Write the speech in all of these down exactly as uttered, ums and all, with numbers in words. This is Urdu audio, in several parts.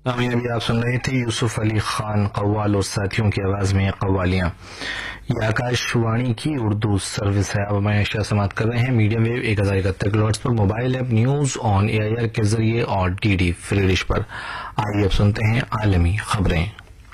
امین ابھی آپ سن رہے تھے یوسف علی خان قوال اور ساتھیوں کی آواز میں قوالیاں. یہ آکاش وانی کی اردو سروس ہے. اب ہمیں اشیاء سماعت کر رہے ہیں میڈیم ویو ایک ہزار اکہتر کلو hertz per, mobile app news on a I R کے ذریعے اور ڈی ڈی فری ڈش پر. آئیے اب سنتے ہیں عالمی خبریں.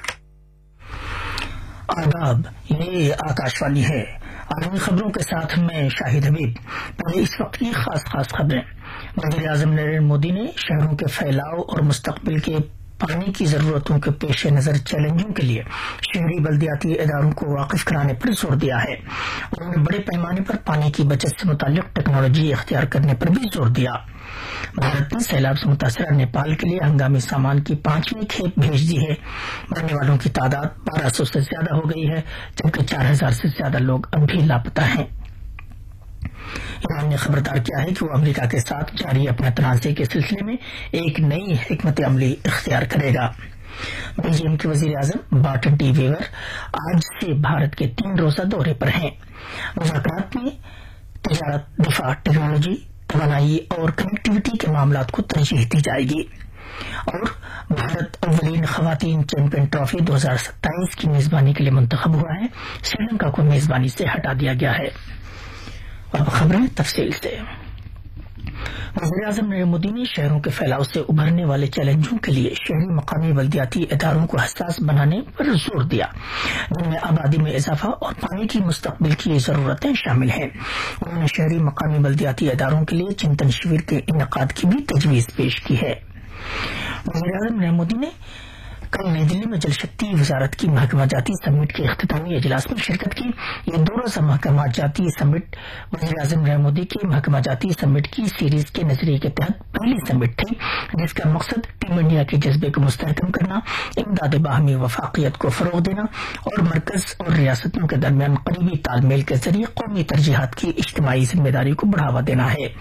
آداب، یہ آکاش وانی ہے. عالمی خبروں کے ساتھ میں شاہد حبیب. پہلے اس وقت کی خاص خاص خبریں. وزیر اعظم نریندر مودی نے شہروں کے پھیلاؤ اور مستقبل کے پانی کی ضرورتوں کے پیش نظر چیلنجوں کے لیے شہری بلدیاتی اداروں کو واقف کرانے پر زور دیا ہے. انہوں نے بڑے پیمانے پر پانی کی بچت سے متعلق ٹیکنالوجی اختیار کرنے پر بھی زور دیا. بھارت نے سیلاب سے متاثرہ نیپال کے لیے ہنگامی سامان کی پانچویں کھیپ بھیج دی ہے. مرنے والوں کی تعداد بارہ سو سے زیادہ ہو گئی ہے، جبکہ چار ہزار سے زیادہ لوگ اب بھی لاپتہ ہیں. ایران نے خبردار کیا ہے کہ وہ امریکہ کے ساتھ جاری اپنے تنازع کے سلسلے میں ایک نئی حکمت عملی اختیار کرے گا. بیلجیم کے وزیر اعظم بارٹ ڈی ویور آج سے بھارت کے تین روزہ دورے پر ہیں. مذاکرات میں تجارت، دفاع، ٹیکنالوجی، توانائی اور کنیکٹیوٹی کے معاملات کو ترجیح دی جائے گی. اور بھارت اولین خواتین چیمپئن ٹرافی دو ہزار ستائیس کی میزبانی کے لیے منتخب ہوا ہے. سری لنکا کو میزبانی سے ہٹا دیا گیا ہے. اب خبریں تفصیل سے. وزیر اعظم نریندر مودی نے شہروں کے پھیلاؤ سے ابھرنے والے چیلنجوں کے لیے شہری مقامی بلدیاتی اداروں کو حساس بنانے پر زور دیا، جن میں آبادی میں اضافہ اور پانی کی مستقبل کی ضرورتیں شامل ہیں. انہوں نے شہری مقامی بلدیاتی اداروں کے لیے چنتن شیور کے انعقاد کی بھی تجویز پیش کی ہے. وزیر اعظم نریندر مودی نے کل نئی دلی میں جل شکتی وزارت کی محکمہ جاتی سمٹ کے اختتامی اجلاس میں شرکت کی. یہ دو روزہ محکمہ جاتی سمٹ وزیر اعظم نریندر مودی کی محکمہ جاتی سمٹ کی سیریز کے نظریے کے تحت پہلی سمٹ تھی، جس کا مقصد ٹیم انڈیا کے جذبے کو مستحکم کرنا، امداد باہمی وفاقیت کو فروغ دینا اور مرکز اور ریاستوں کے درمیان قریبی تال میل کے ذریعے قومی ترجیحات کی اجتماعی ذمہ داری کو بڑھاوا دینا ہے.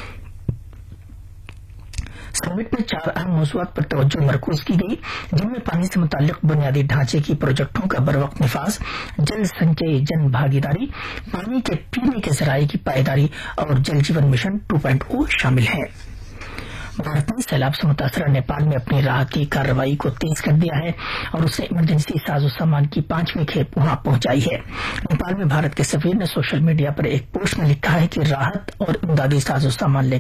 سمٹ میں چار اہم موضوعات پر توجہ مرکوز کی گئی، جن میں پانی سے متعلق بنیادی ڈھانچے کی پروجیکٹوں کا بروقت نفاذ، جل سنچے جن بھاگیداری، پانی کے پینے کے ذرائع کی پائیداری اور Jal Jeevan mission to point O شامل ہیں. بھارت نے سیلاب سے متاثرہ نیپال میں اپنی راحتی کارروائی کو تیز کر دیا ہے اور اسے ایمرجنسی ساز و سامان کی پانچویں کھیپ وہاں پہنچائی ہے. نیپال میں بھارت کے سفیر نے سوشل میڈیا پر ایک پوسٹ میں لکھا ہے کہ راحت اور امدادی ساز و سامان لے